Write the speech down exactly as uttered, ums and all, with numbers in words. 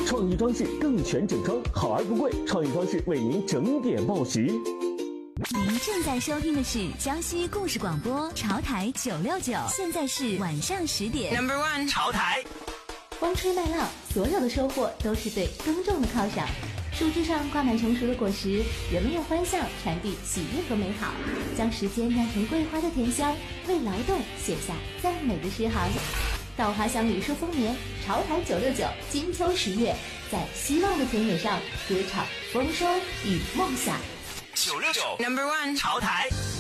创意装饰更全整装，好而不贵，创意装饰为您整点报时。 您正在收听的是江西故事广播潮台九六九，现在是晚上十点。 Number one， 潮台。 风吹麦浪，所有的收获都是对耕种的犒赏。树枝上挂满成熟的果实，人们用欢笑传递喜悦和美好，将时间酿成桂花的甜香，为劳动写下赞美的诗行。稻花香雨树丰年，潮台九六九，金秋十月，在希望的田野上歌唱丰收与梦想。 九六九 Number one， 潮台。